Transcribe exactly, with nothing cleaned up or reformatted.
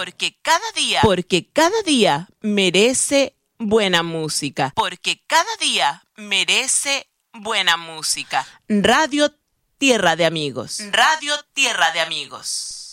Porque cada día, porque cada día merece buena música. Porque cada día merece buena música. Radio Tierra de Amigos. Radio Tierra de Amigos.